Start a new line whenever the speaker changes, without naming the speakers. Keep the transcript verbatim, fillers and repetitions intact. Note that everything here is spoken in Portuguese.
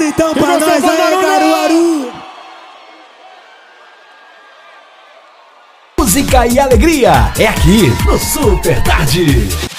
então pra nós aí, Caruaru.
Música e alegria é aqui no Super Tarde.